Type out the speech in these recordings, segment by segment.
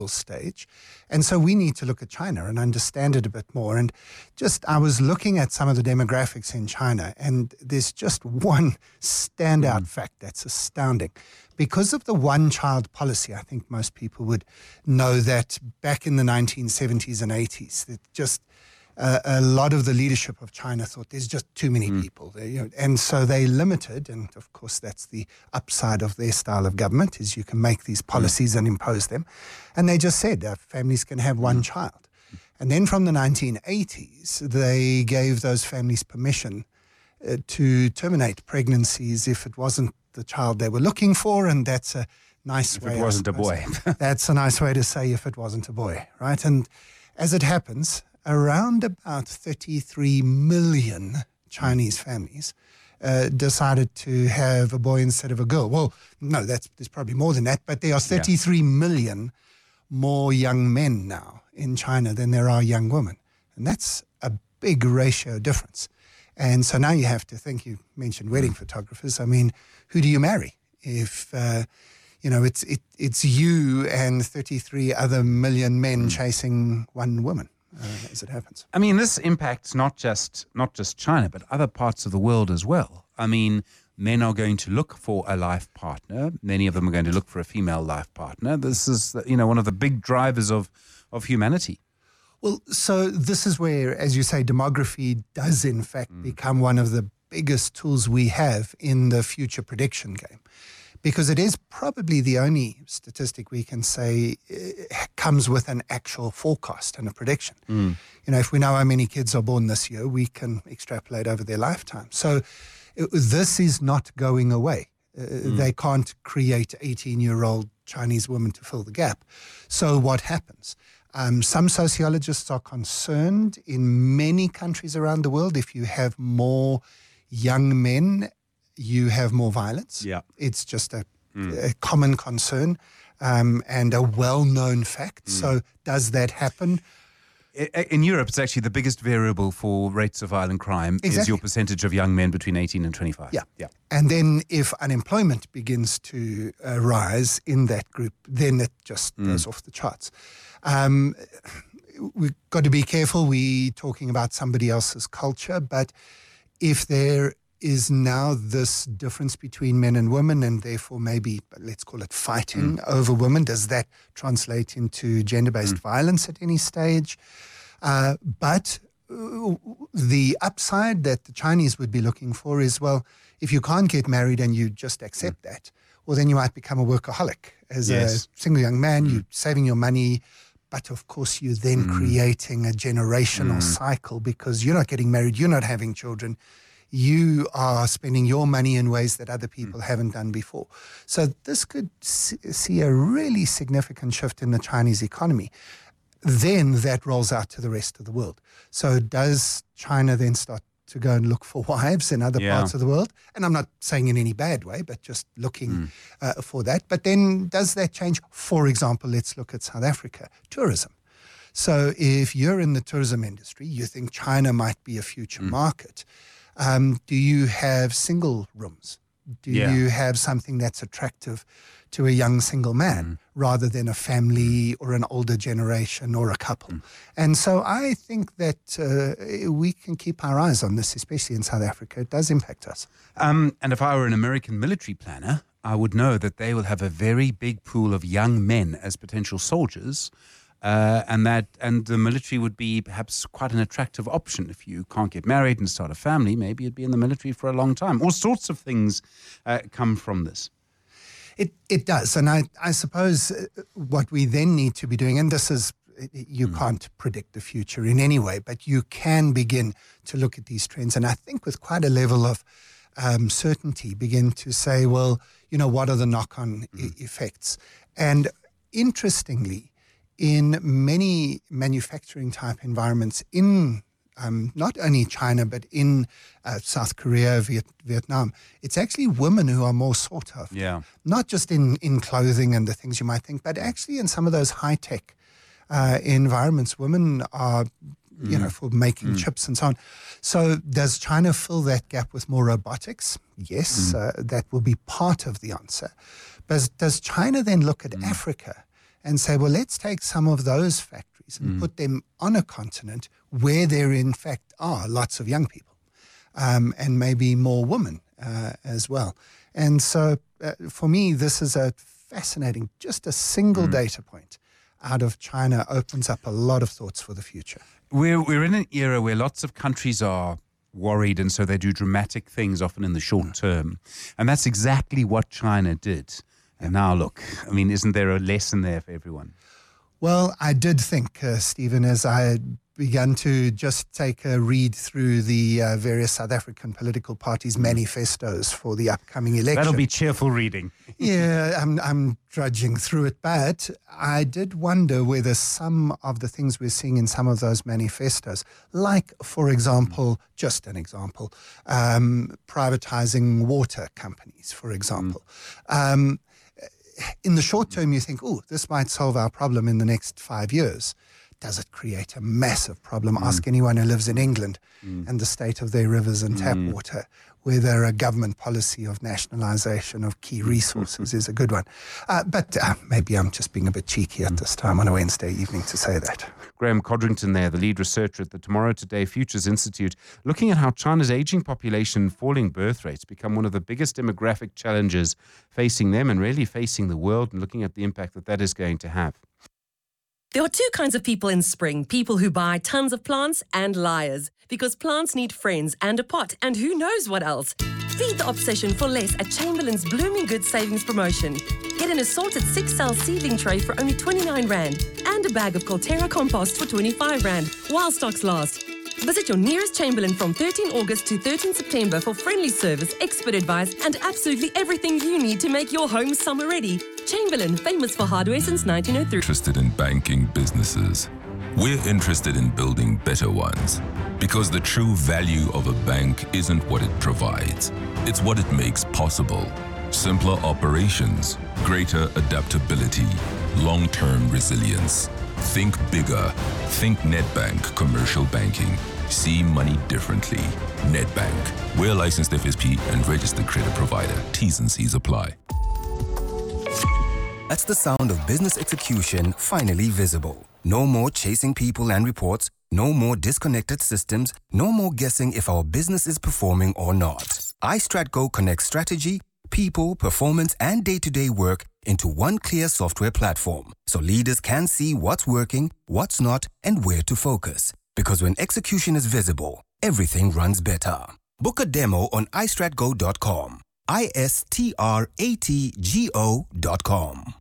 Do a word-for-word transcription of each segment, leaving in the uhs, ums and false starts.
stage. And so we need to look at China and understand it a bit more. And just, I was looking at some of the demographics in China, and there's just one standout mm. fact that's astounding. Because of the one-child policy, I think most people would know that back in the nineteen seventies and eighties, that just uh, a lot of the leadership of China thought there's just too many mm. people. There, you know, and so they limited, and of course that's the upside of their style of government, is you can make these policies mm. and impose them. And they just said uh, families can have one mm. child. And then from the nineteen eighties, they gave those families permission uh, to terminate pregnancies if it wasn't the child they were looking for, and that's a nice if way. If it wasn't a boy. That's a nice way to say if it wasn't a boy, right? And as it happens, around about thirty-three million Chinese families uh, decided to have a boy instead of a girl. Well, no, that's there's probably more than that, but there are thirty-three yeah. million more young men now in China than there are young women. And that's a big ratio difference. And so now you have to think, you mentioned wedding photographers. I mean, who do you marry if, uh, you know, it's it, it's you and thirty-three other million men chasing one woman, uh, as it happens. I mean, this impacts not just not just China, but other parts of the world as well. I mean, men are going to look for a life partner. Many of them are going to look for a female life partner. This is, you know, one of the big drivers of, of humanity. Well, so this is where, as you say, demography does in fact mm. become one of the biggest tools we have in the future prediction game, because it is probably the only statistic we can say uh, comes with an actual forecast and a prediction. Mm. You know, if we know how many kids are born this year, we can extrapolate over their lifetime. So it, this is not going away. Uh, mm. They can't create eighteen-year-old Chinese women to fill the gap. So what happens? Um, some sociologists are concerned in many countries around the world, if you have more young men, you have more violence. Yeah. It's just a, mm. a common concern um, and a well-known fact. Mm. So does that happen? In Europe, it's actually the biggest variable for rates of violent crime exactly. is your percentage of young men between eighteen and twenty-five. Yeah. yeah. And then if unemployment begins to uh, rise in that group, then it just mm. goes off the charts. Um, we've got to be careful. We're talking about somebody else's culture, but if there is now this difference between men and women, and therefore maybe, let's call it fighting mm. over women, does that translate into gender-based mm. violence at any stage? Uh, but uh, the upside that the Chinese would be looking for is, well, if you can't get married and you just accept mm. that, well, then you might become a workaholic. As yes. a single young man, mm. you're saving your money, but of course you're then mm. creating a generational mm. cycle, because you're not getting married, you're not having children. You are spending your money in ways that other people mm. haven't done before. So this could see a really significant shift in the Chinese economy. Then that rolls out to the rest of the world. So does China then start to go and look for wives in other yeah. parts of the world? And I'm not saying in any bad way, but just looking mm. uh, for that. But then does that change? For example, let's look at South Africa, tourism. So if you're in the tourism industry, you think China might be a future mm. market. Um, do you have single rooms? Do yeah. you have something that's attractive to a young single man mm. rather than a family or an older generation or a couple? Mm. And so I think that uh, we can keep our eyes on this, especially in South Africa. It does impact us. Um, and if I were an American military planner, I would know that they will have a very big pool of young men as potential soldiers. Uh, and that, and the military would be perhaps quite an attractive option. If you can't get married and start a family, maybe you'd be in the military for a long time. All sorts of things uh, come from this. It it does, and I I suppose what we then need to be doing, and this is, you mm. can't predict the future in any way, but you can begin to look at these trends, and I think with quite a level of um, certainty, begin to say, well, you know, what are the knock-on mm. e- effects? And interestingly, in many manufacturing type environments in um, not only China, but in uh, South Korea, Viet- Vietnam, it's actually women who are more sought of. Yeah. Not just in, in clothing and the things you might think, but actually in some of those high-tech uh, environments, women are, you mm. know, for making mm. chips and so on. So does China fill that gap with more robotics? Yes, mm. uh, that will be part of the answer. But does China then look at mm. Africa and say, well, let's take some of those factories and Mm. put them on a continent where there in fact are lots of young people um, and maybe more women uh, as well. And so uh, for me, this is a fascinating, just a single Mm. data point out of China opens up a lot of thoughts for the future. We're, we're in an era where lots of countries are worried, and so they do dramatic things often in the short term. And that's exactly what China did. And now look, I mean, isn't there a lesson there for everyone? Well, I did think, uh, Stephen, as I began to just take a read through the uh, various South African political parties' manifestos for the upcoming election. That'll be cheerful reading. Yeah, I'm, I'm drudging through it, but I did wonder whether some of the things we're seeing in some of those manifestos, like, for example, just an example, um, privatizing water companies, for example. Mm. Um, in the short term, you think, oh, this might solve our problem in the next five years. Does it create a massive problem? Mm. Ask anyone who lives in England mm. and the state of their rivers and tap mm. water, whether a government policy of nationalisation of key resources is a good one. Uh, but uh, maybe I'm just being a bit cheeky at this time on a Wednesday evening to say that. Graham Codrington there, the lead researcher at the Tomorrow Today Futures Institute, looking at how China's ageing population and falling birth rates become one of the biggest demographic challenges facing them and really facing the world, and looking at the impact that that is going to have. There are two kinds of people in spring, people who buy tons of plants and liars, because plants need friends and a pot and who knows what else. Feed the obsession for less at Chamberlain's Blooming Good Savings Promotion. Get an assorted six-cell seedling tray for only twenty-nine rand and a bag of Colterra compost for twenty-five rand while stocks last. Visit your nearest Chamberlain from thirteenth August to thirteenth September for friendly service, expert advice and absolutely everything you need to make your home summer ready. Chamberlain, famous for hardware since nineteen oh three. Interested in banking businesses. We're interested in building better ones, because the true value of a bank isn't what it provides, it's what it makes possible. Simpler operations, greater adaptability, long-term resilience. Think bigger. Think Nedbank Commercial Banking. See money differently. Nedbank. We're a licensed F S P and registered credit provider. T's and C's apply. That's the sound of business execution finally visible. No more chasing people and reports. No more disconnected systems. No more guessing if our business is performing or not. iStratGo connects strategy, people, performance, and day-to-day work into one clear software platform, so leaders can see what's working, what's not, and where to focus. Because when execution is visible, everything runs better. Book a demo on i strat go dot com. I S T R A T G O dot com.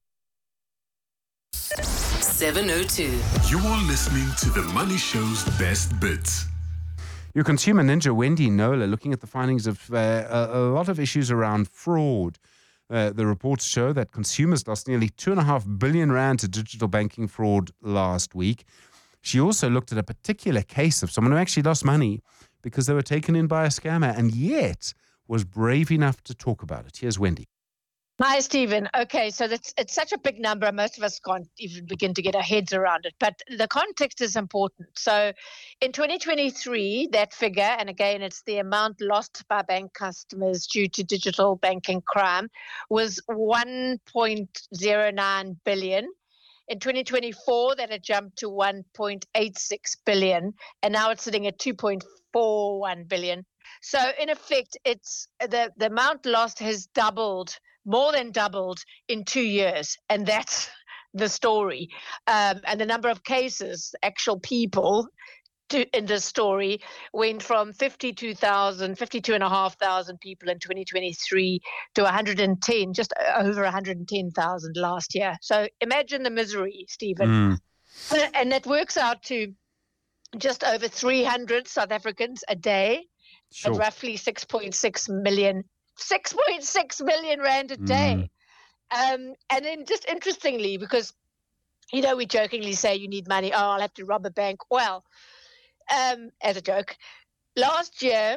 seven oh two. You are listening to The Money Show's best bits. Your consumer ninja, Wendy Knowler, looking at the findings of uh, a, a lot of issues around fraud. Uh, the reports show that consumers lost nearly two and a half billion rand to digital banking fraud last week. She also looked at a particular case of someone who actually lost money because they were taken in by a scammer and yet was brave enough to talk about it. Here's Wendy. Hi, Stephen. Okay, so that's, it's such a big number, most of us can't even begin to get our heads around it. But the context is important. So in twenty twenty-three, that figure, and again, it's the amount lost by bank customers due to digital banking crime, was one point zero nine billion. In twenty twenty-four, that had jumped to one point eight six billion, and now it's sitting at two point four one billion. So in effect, it's the, the amount lost has doubled, more than doubled in two years. And that's the story. Um, and the number of cases, actual people to, in this story went from fifty-two thousand, fifty-two and a half thousand people in twenty twenty-three to one hundred ten, just over one hundred ten thousand last year. So imagine the misery, Stephen. Mm. And that works out to just over three hundred South Africans a day. Sure. At roughly six point six million, six point six million rand a day. Mm. Um, and then just interestingly, because, you know, we jokingly say you need money. Oh, I'll have to rob a bank. Well, um, as a joke, last year,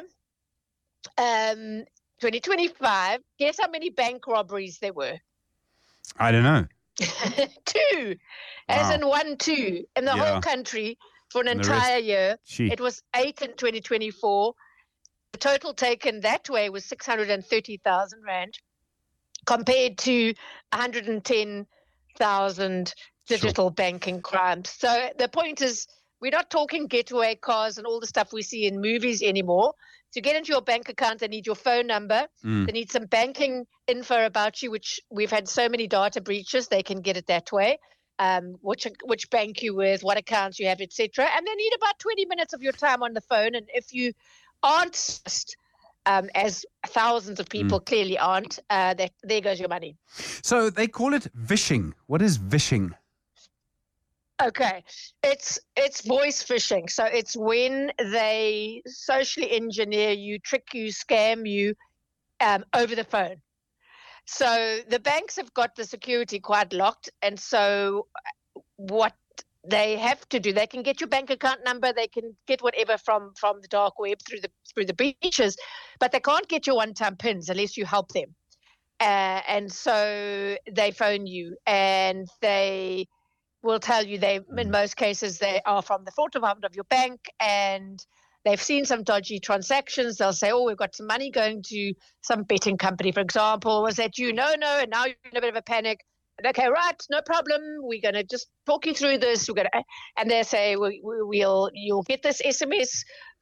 um, twenty twenty-five, guess how many bank robberies there were? I don't know. Two, wow. As in one, two. In the yeah. whole country for an and entire year, Gee. It was eight in twenty twenty-four. The total taken that way was six hundred thirty thousand rand compared to one hundred ten thousand digital sure. banking crimes. So the point is, we're not talking getaway cars and all the stuff we see in movies anymore. To get into your bank account, they need your phone number. Mm. They need some banking info about you, which we've had so many data breaches. They can get it that way. Um, which which bank you with, what accounts you have, et cetera. And they need about twenty minutes of your time on the phone. And if you aren't, um, as thousands of people mm. clearly aren't, uh, that there goes your money. So they call it vishing. What is vishing? Okay, it's it's voice phishing. So it's when they socially engineer you, trick you, scam you um, over the phone. So the banks have got the security quite locked, and so what they have to do, they can get your bank account number, they can get whatever from from the dark web through the through the breaches, but they can't get your one-time pins unless you help them. Uh, and so they phone you, and they will tell you they, in most cases, they are from the fraud department of your bank, and they've seen some dodgy transactions. They'll say, oh, we've got some money going to some betting company, for example. Was that you? No, no. And now you're in a bit of a panic. Okay, right, no problem. We're going to just talk you through this. We're going to, and they say, we, we, we'll, you'll get this S M S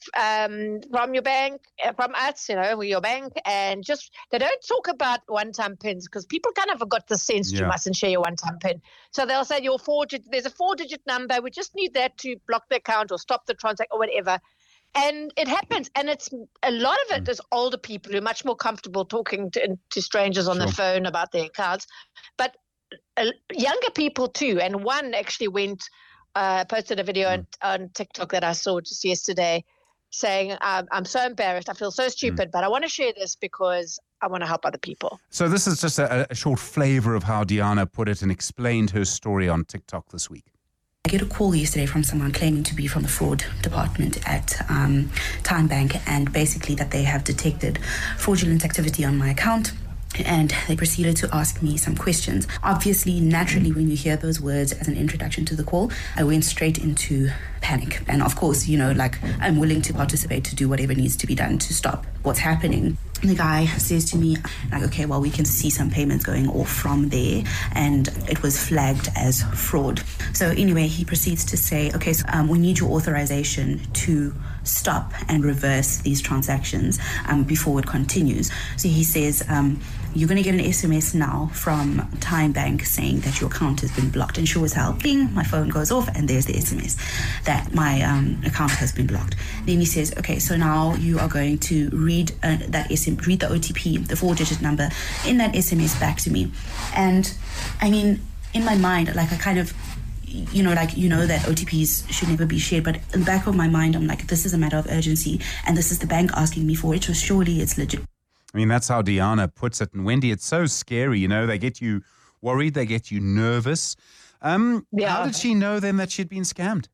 um, from your bank, uh, from us, you know, your bank. And just, they don't talk about one-time pins because people kind of have got the sense yeah. you mustn't share your one-time pin. So they'll say your four, there's a four-digit number. We just need that to block the account or stop the transaction or whatever. And it happens, and it's a lot of it is older people who are much more comfortable talking to, to strangers on sure. the phone about their accounts, but uh, younger people too. And one actually went, uh, posted a video mm. on, on TikTok that I saw just yesterday, saying, um, "I'm so embarrassed. I feel so stupid, mm. but I want to share this because I want to help other people." So this is just a, a short flavor of how Diana put it and explained her story on TikTok this week. I get a call yesterday from someone claiming to be from the fraud department at um, Time Bank, and basically that they have detected fraudulent activity on my account. And they proceeded to ask me some questions. Obviously, naturally, when you hear those words as an introduction to the call, I went straight into panic. And of course, you know, like, I'm willing to participate, to do whatever needs to be done to stop what's happening. The guy says to me, like, okay, well, we can see some payments going off from there, and it was flagged as fraud. So anyway, he proceeds to say, okay, so um, we need your authorization to stop and reverse these transactions um, before it continues. So he says, um, you're going to get an S M S now from Time Bank saying that your account has been blocked. And sure as hell, bing, my phone goes off and there's the S M S that my um, account has been blocked. Then he says, okay, so now you are going to read uh, that S M S, read the O T P, the four-digit number in that S M S back to me. And I mean, in my mind, like I kind of, you know, like, you know that O T Ps should never be shared, but in the back of my mind, I'm like, this is a matter of urgency, and this is the bank asking me for it, so surely it's legit. I mean, that's how Diana puts it. And Wendy, it's so scary, you know, they get you worried, they get you nervous. Um, yeah. How did she know then that she'd been scammed?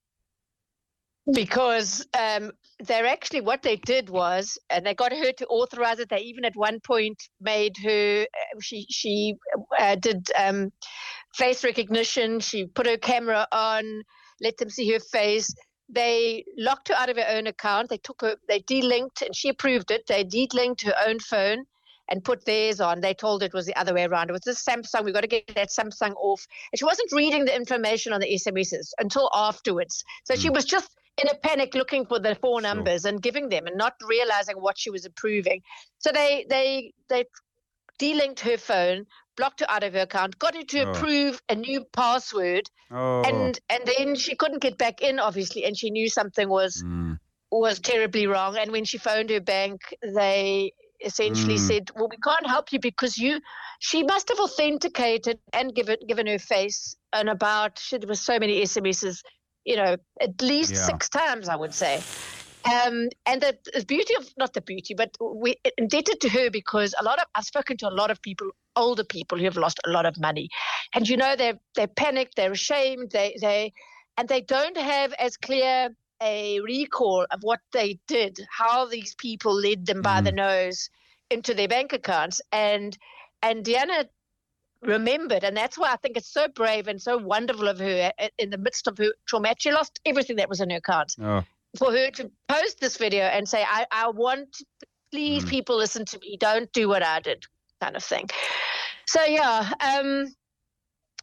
Because um, they're actually, what they did was, and they got her to authorize it. They even at one point made her, she she uh, did um, face recognition. She put her camera on, let them see her face. They locked her out of her own account. They took her, they delinked, and she approved it. They delinked her own phone and put theirs on. They told her it was the other way around. It was this Samsung. We've got to get that Samsung off. And she wasn't reading the information on the S M Ses until afterwards. So mm. she was just in a panic looking for the four numbers sure. and giving them and not realizing what she was approving. So they they they delinked her phone, blocked her out of her account, got her to oh. approve a new password, oh. and and then she couldn't get back in, obviously, and she knew something was mm. was terribly wrong. And when she phoned her bank, they essentially mm. said, well, we can't help you because you she must have authenticated and given given her face and about she, there was so many S M Ses, you know, at least yeah. six times, I would say. Um, and the, the beauty of, not the beauty, but we indebted to her because a lot of, I've spoken to a lot of people, older people who have lost a lot of money. And, you know, they're, they're panicked, they're ashamed, they, they, and they don't have as clear a recall of what they did, how these people led them by mm. the nose into their bank accounts. And, and Diana remembered, and that's why I think it's so brave and so wonderful of her in the midst of her trauma. She lost everything that was in her account. Oh. For her to post this video and say, I, I want, please, mm. people listen to me, don't do what I did, kind of thing. So, yeah, um,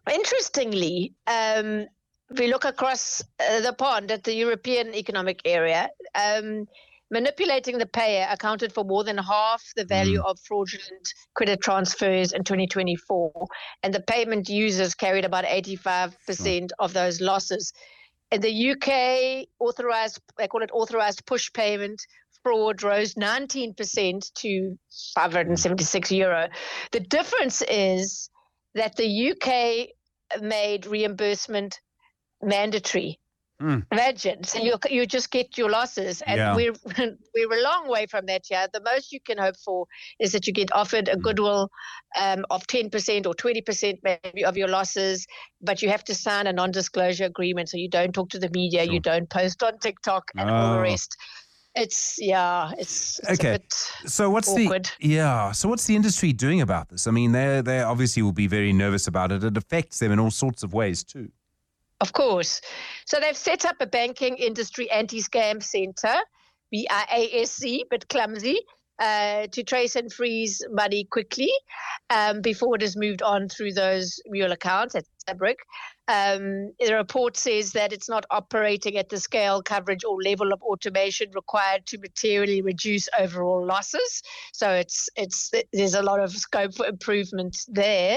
Interestingly, um, if we look across uh, the pond at the European Economic Area, um, manipulating the payer accounted for more than half the value mm. of fraudulent credit transfers in twenty twenty-four, and the payment users carried about eighty-five percent sure. of those losses. In the U K, authorized, they call it authorized push payment fraud rose nineteen percent to five hundred seventy-six euro. The difference is that the U K made reimbursement mandatory. Mm. Imagine, so you you just get your losses, and yeah. we're we're a long way from that here. The most you can hope for is that you get offered a goodwill um, of ten percent or twenty percent maybe of your losses, but you have to sign a non-disclosure agreement, so you don't talk to the media, sure. you don't post on TikTok, and oh. all the rest. It's yeah, it's, it's okay. a bit so what's awkward. the yeah? So what's the industry doing about this? I mean, they they obviously will be very nervous about it. It affects them in all sorts of ways too. Of course. So they've set up a banking industry anti-scam center, B I A S C, but clumsy, uh, to trace and freeze money quickly um, before it is moved on through those mule accounts at Fabric. Um, the report says that it's not operating at the scale, coverage, or level of automation required to materially reduce overall losses. So it's it's there's a lot of scope for improvement there.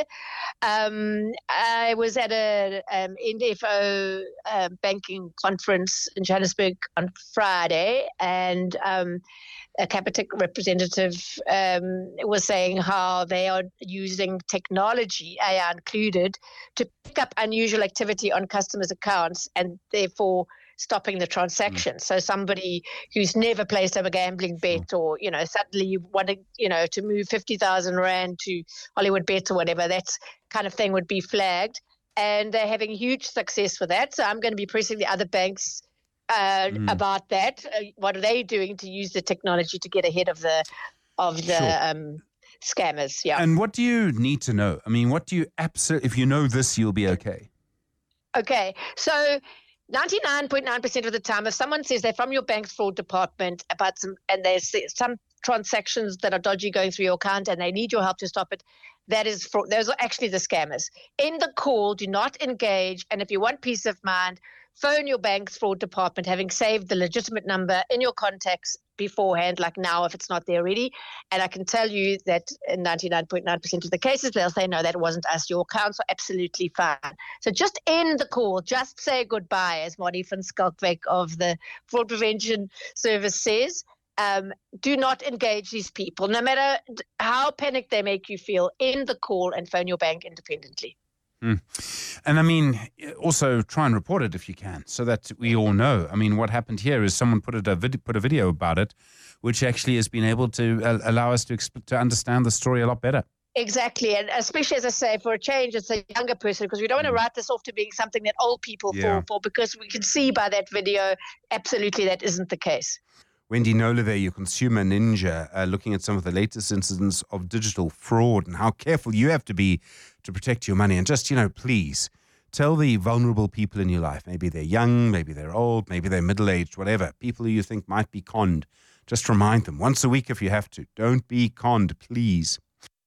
Um, I was at a um, N D F O uh, banking conference in Johannesburg on Friday, and um, a Capitec representative um, was saying how they are using technology, A I included, to pick up unusual activity on customers' accounts and therefore stopping the transaction. Mm. So somebody who's never placed a gambling bet, or, you know, suddenly you want to, you know, to move fifty thousand rand to Hollywood Bets or whatever, that kind of thing would be flagged. And they're having huge success with that. So I'm going to be pressing the other banks Uh, mm. about that. Uh, what are they doing to use the technology to get ahead of the of the sure. um, scammers? Yeah. And what do you need to know? I mean, what do you absolutely? If you know this, you'll be okay. Okay, so ninety-nine point nine percent of the time, if someone says they're from your bank's fraud department about some, and there's some transactions that are dodgy going through your account, and they need your help to stop it, that is fraud. Those are actually the scammers. End the call. Do not engage. And if you want peace of mind, phone your bank's fraud department, having saved the legitimate number in your contacts beforehand, like now if it's not there already. And I can tell you that in ninety-nine point nine percent of the cases, they'll say, no, that wasn't us. Your accounts are absolutely fine. So just end the call. Just say goodbye, as Marty van Skalkwyk of the Fraud Prevention Service says. Um, do not engage these people. No matter how panicked they make you feel, end the call and phone your bank independently. Mm. And I mean, also try and report it if you can, so that we all know. I mean, what happened here is someone put it a vid- put a video about it, which actually has been able to uh, allow us to exp- to understand the story a lot better. Exactly, and especially, as I say, for a change, it's a younger person, because we don't want to write this off to being something that old people Yeah. fall for, because we can see by that video, absolutely that isn't the case. Wendy Knowler there, your consumer ninja, uh, looking at some of the latest incidents of digital fraud and how careful you have to be to protect your money. And just, you know, please tell the vulnerable people in your life, maybe they're young, maybe they're old, maybe they're middle-aged, whatever, people who you think might be conned, just remind them once a week if you have to. Don't be conned, please.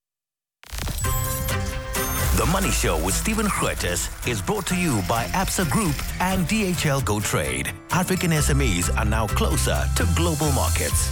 The Money Show with Stephen Grootes is brought to you by Absa Group and D H L Go Trade. African S M Es are now closer to global markets.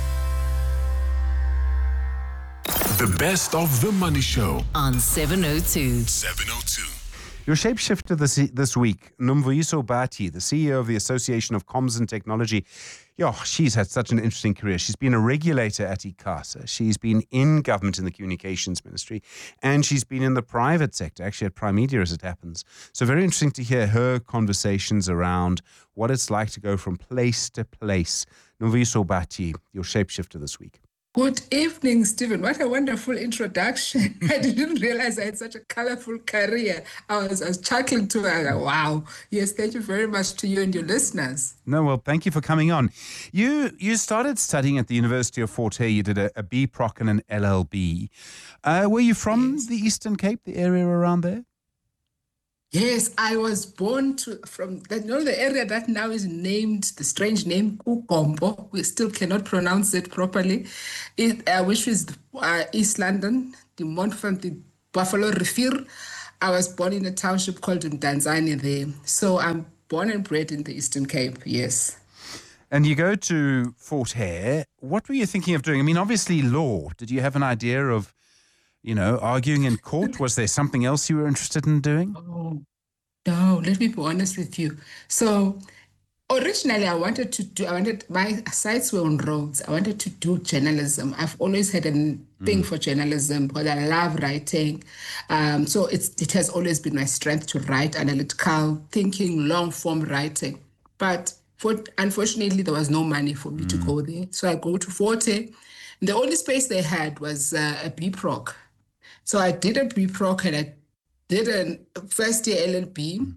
The best of The Money Show on seven oh two. seven oh two. Your shapeshifter this this week, Nomvuyiso Bati, the C E O of the Association of Comms and Technology. Yo, she's had such an interesting career. She's been a regulator at ICASA. She's been in government in the communications ministry, and she's been in the private sector, actually at Prime Media as it happens. So very interesting to hear her conversations around what it's like to go from place to place. Nomvuyiso Bati, your shapeshifter this week. Good evening, Stephen. What a wonderful introduction. I didn't realize I had such a colorful career. I was, I was chuckling to her. Wow. Yes, thank you very much to you and your listeners. No, well, thank you for coming on. You you started studying at the University of Fort Hare. You did a, a B Proc and an L L B. Uh, were you from yes. the Eastern Cape, the area around there? Yes, I was born to from the, you know, the area that now is named the strange name Kukombo. We still cannot pronounce it properly. It, uh, which is uh, East London, the Montfort, the Buffalo River. I was born in a township called Mdantsane there. So I'm born and bred in the Eastern Cape, yes. And you go to Fort Hare. What were you thinking of doing? I mean, obviously law. Did you have an idea of, you know, arguing in court? Was there something else you were interested in doing? Oh, no, let me be honest with you. So originally I wanted to do, I wanted, my sights were on roads. I wanted to do journalism. I've always had a thing mm. for journalism because I love writing. Um, so it's, it has always been my strength to write, analytical thinking, long form writing. But for, unfortunately, there was no money for me mm. to go there. So I go to Fort Hare. The only space they had was uh, a B Proc. So I did a B Proc and I did a first year L L B. Mm.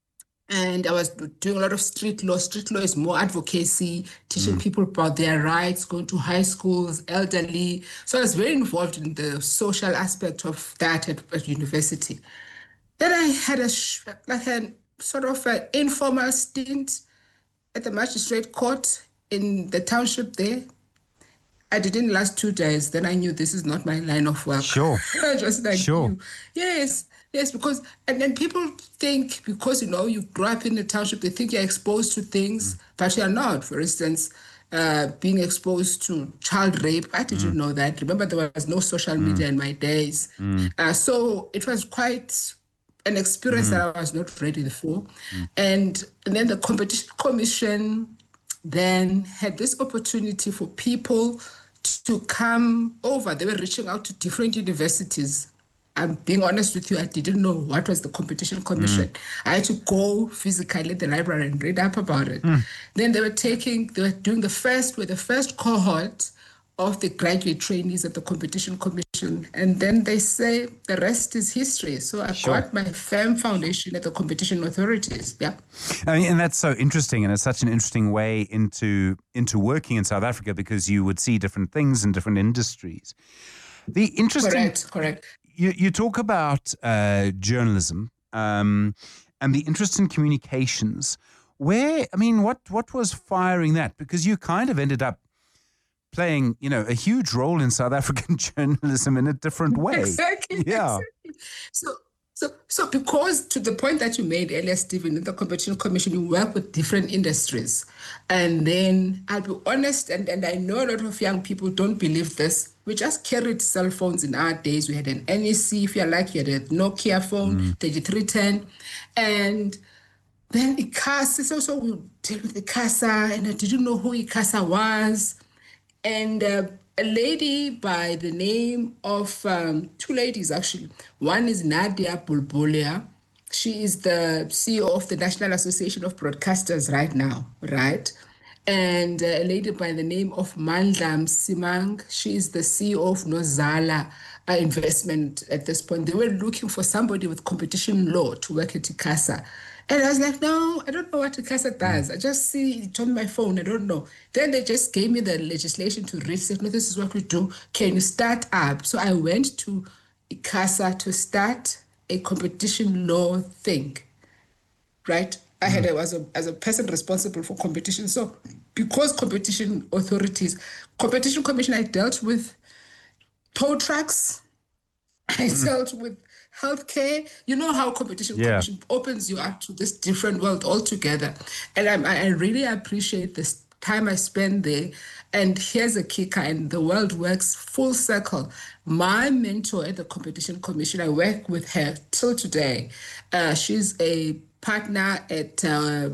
And I was doing a lot of street law. Street law is more advocacy, teaching mm. people about their rights, going to high schools, elderly. So I was very involved in the social aspect of that at, at university. Then I had a like a sort of an informal stint at the magistrate court in the township there. I didn't last two days. Then I knew this is not my line of work. Sure. Just like sure. you. Yes. Yes, because, and then people think because, you know, you grew up in the township, they think you're exposed to things, mm. but you're not. For instance, uh, being exposed to child rape, I didn't mm. know that. Remember, there was no social media mm. in my days. Mm. Uh, so it was quite an experience mm. that I was not ready for. Mm. And, and then the Competition Commission then had this opportunity for people to come over. They were reaching out to different universities. I'm being honest with you, I didn't know what was the Competition Commission. Mm. I had to go physically at the library and read up about it. Mm. Then they were taking, they were doing the first, with the first cohort of the graduate trainees at the Competition Commission. And then they say the rest is history. So I sure. got my firm foundation at the competition authorities. Yeah. I mean, and that's so interesting. And it's such an interesting way into, into working in South Africa because you would see different things in different industries. The interesting... Correct, correct. You, you talk about uh, journalism um, and the interest in communications. Where, I mean, what, what was firing that? Because you kind of ended up playing, you know, a huge role in South African journalism in a different way. Exactly. Yeah. Exactly. So, so, so because to the point that you made earlier, Stephen, in the Competition Commission, you work with different industries. And then I'll be honest, and, and I know a lot of young people don't believe this. We just carried cell phones in our days. We had an N E C, if you're like, you had a Nokia phone, mm. thirty-three ten. And then ICASA, so, so we dealt with ICASA, and I didn't know who ICASA was. And uh, a lady by the name of, um, two ladies actually. One is Nadia Bulbulia. She is the C E O of the National Association of Broadcasters right now, right? And a lady by the name of Mandla Simang. She is the C E O of Nozala uh, Investment at this point. They were looking for somebody with competition law to work at ICASA. And I was like, no, I don't know what ICASA does. I just see it on my phone. I don't know. Then they just gave me the legislation to read. Said, no, this is what we do. Can you start up? So I went to ICASA to start a competition law thing, right? I had a, as a as a person responsible for competition. So because competition authorities, Competition Commission, I dealt with tow trucks, I mm. dealt with healthcare. You know how Competition yeah. Commission opens you up to this different world altogether. And I, I really appreciate this time I spend there. And here's a kicker, and the world works full circle. My mentor at the Competition Commission, I work with her till today. Uh, she's a partner at uh,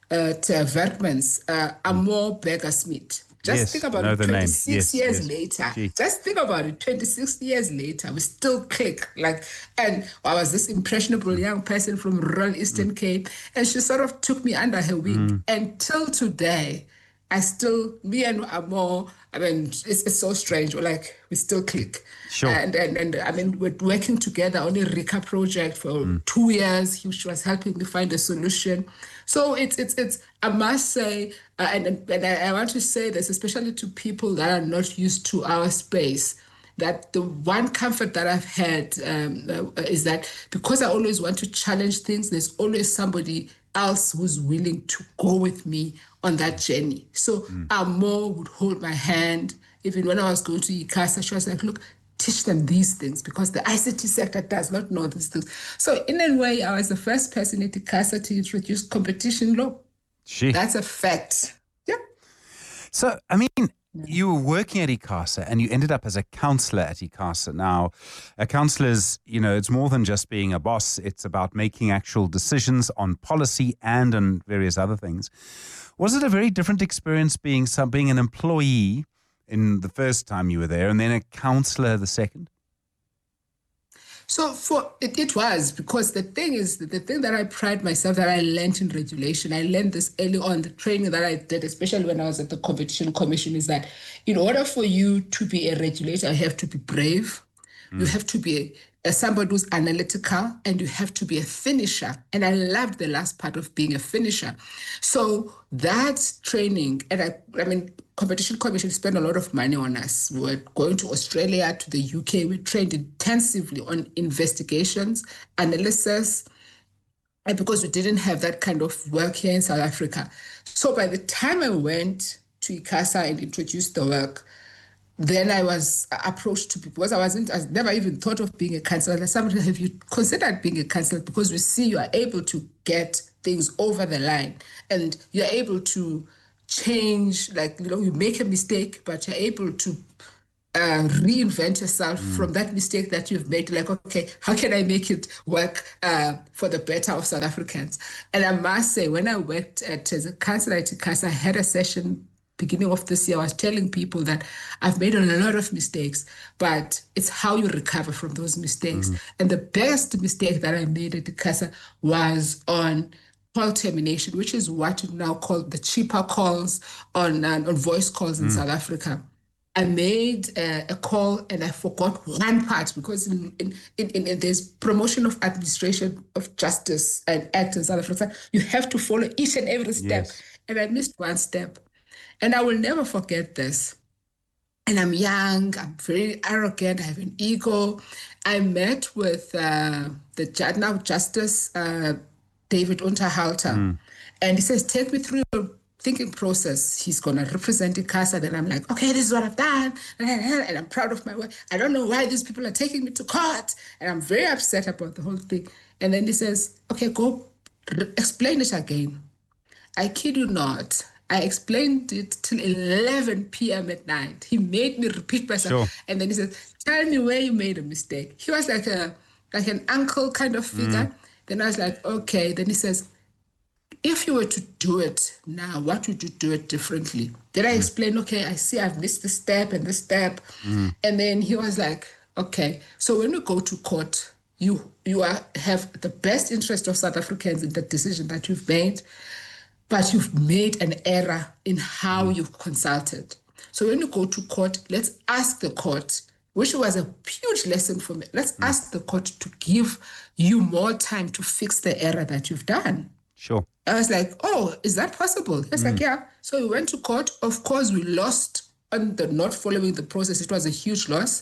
at uh, Werkmans, uh, Amor Berger-Smith. Just yes, think about know it, the twenty-six name. Yes, years yes. later. Gee. Just think about it, twenty-six years later, we still click. Like, and I was this impressionable young person from rural Eastern mm. Cape, and she sort of took me under her wing. Mm. Until today, I still, me and Amor, I mean, it's, it's so strange. We're like, we still click. Sure. And, and, and I mean, we're working together on a RICA project for mm. two years. He, she was helping me find a solution. So it's, it's, it's I must say, uh, and, and I, I want to say this, especially to people that are not used to our space, that the one comfort that I've had um, uh, is that because I always want to challenge things, there's always somebody else who's willing to go with me on that journey. So mm. Amor would hold my hand. Even when I was going to ICASA, she was like, look, teach them these things because the I C T sector does not know these things. So in a way, I was the first person at ICASA to introduce competition law. Gee. That's a fact. Yeah. So, I mean, you were working at ICASA and you ended up as a counselor at ICASA. Now, a counselor's, you know, it's more than just being a boss. It's about making actual decisions on policy and on various other things. Was it a very different experience being some, being an employee in the first time you were there and then a counselor the second? So for it, it was, because the thing is, the thing that I pride myself that I learned in regulation, I learned this early on, the training that I did, especially when I was at the Competition Commission, is that in order for you to be a regulator, you have to be brave, mm. you have to be a, a somebody who's analytical, and you have to be a finisher. And I loved the last part of being a finisher. So that training, and I, I mean, Competition Commission spent a lot of money on us. We were going to Australia, to the U K. We trained intensively on investigations, analysis, and because we didn't have that kind of work here in South Africa. So by the time I went to ICASA and introduced the work, then I was approached to people, because I wasn't, I never even thought of being a counselor. And somebody, have you considered being a counselor? Because we see you are able to get things over the line, and you're able to change, like, you know, you make a mistake, but you're able to uh, reinvent yourself mm. from that mistake that you've made. Like, okay, how can I make it work uh, for the better of South Africans? And I must say, when I worked at, as a counselor at ICASA, I had a session beginning of this year. I was telling people that I've made a lot of mistakes, but it's how you recover from those mistakes. Mm. And the best mistake that I made at ICASA was on call termination, which is what you now call the cheaper calls on uh, on voice calls in mm. South Africa. I made uh, a call and I forgot one part, because in, in, in, in there's promotion of administration of justice and act in South Africa. You have to follow each and every step. Yes. And I missed one step. And I will never forget this. And I'm young, I'm very arrogant, I have an ego. I met with uh, the judge, now Justice uh, David Unterhalter. Mm. And he says, take me through your thinking process. He's going to represent ICASA. Then I'm like, okay, this is what I've done. And I'm proud of my work. I don't know why these people are taking me to court. And I'm very upset about the whole thing. And then he says, okay, go explain it again. I kid you not. I explained it till eleven p.m. at night. He made me repeat myself. Sure. And then he said, tell me where you made a mistake. He was like a like an uncle kind of figure. Mm. Then I was like, okay. Then he says, if you were to do it now, what would you do it differently? Then I mm. explained, okay, I see I've missed this step and this step. Mm. And then he was like, okay, so when we go to court, you you are have the best interest of South Africans in the decision that you've made, but you've made an error in how mm. you've consulted. So when you go to court, let's ask the court, which was a huge lesson for me. Let's mm. ask the court to give you more time to fix the error that you've done. Sure. I was like, oh, is that possible? It's mm. like, yeah. So we went to court. Of course, we lost on the not following the process. It was a huge loss.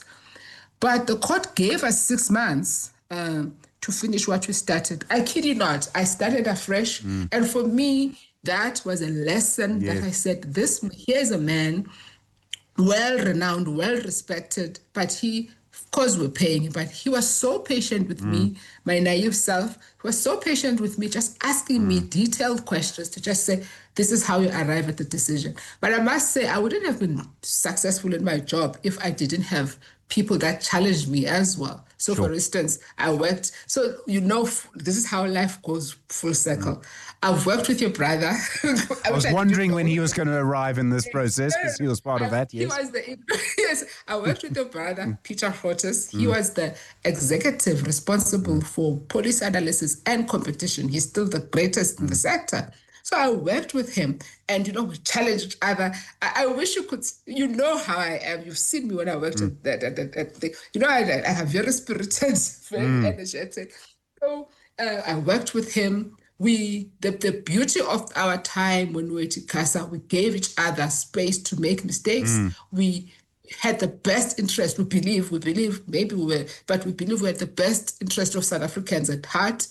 But the court gave us six months um, to finish what we started. I kid you not. I started afresh. Mm. And for me, that was a lesson yes. that I said, this, here's a man, well-renowned, well-respected, but he, of course we're paying him, but he was so patient with mm. me, my naive self. He was so patient with me, just asking mm. me detailed questions to just say, this is how you arrive at the decision. But I must say, I wouldn't have been successful in my job if I didn't have people that challenged me as well. So sure. for instance, I worked, so you know, this is how life goes full circle. Mm. I've worked with your brother. I, I was wondering when he was going to arrive in this process, because he was part of that, yes. He was the, yes, I worked with your brother, Peter Grootes. He mm. was the executive responsible mm. for policy analysis and competition. He's still the greatest mm. in the sector. So I worked with him, and, you know, we challenged each other. I, I wish you could, you know how I am. You've seen me when I worked mm. at that. At, at, at, you know, I, I have very spirited, very mm. energetic. So uh, I worked with him. We, the, the beauty of our time when we were at ICASA, we gave each other space to make mistakes. Mm. We had the best interest, we believe, we believe, maybe we were, but we believe we had the best interest of South Africans at heart.